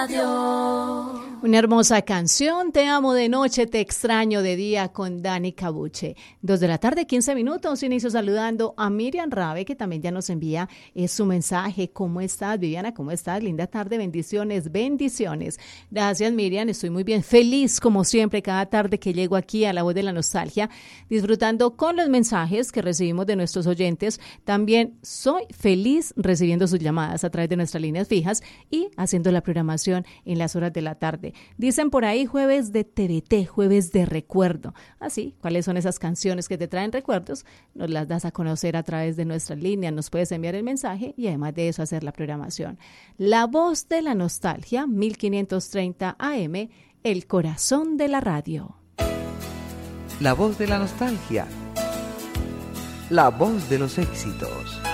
radio. Una hermosa canción, Te amo de noche, te extraño de día, con Dani Cabuche. 2:15 p.m, inicio saludando a Miriam Rabe, que también ya nos envía su mensaje. ¿Cómo estás, Viviana? ¿Cómo estás? Linda tarde, bendiciones, bendiciones. Gracias, Miriam, estoy muy bien, feliz como siempre cada tarde que llego aquí a La Voz de la Nostalgia, disfrutando con los mensajes que recibimos de nuestros oyentes. También soy feliz recibiendo sus llamadas a través de nuestras líneas fijas y haciendo la programación en las horas de la tarde. Dicen por ahí jueves de TVT, jueves de recuerdo. Así, ¿cuáles son esas canciones que te traen recuerdos? Nos las das a conocer a través de nuestras líneas, nos puedes enviar el mensaje y además de eso hacer la programación. La Voz de la Nostalgia, 1530 AM, el corazón de la radio. La Voz de la Nostalgia. La voz de los éxitos.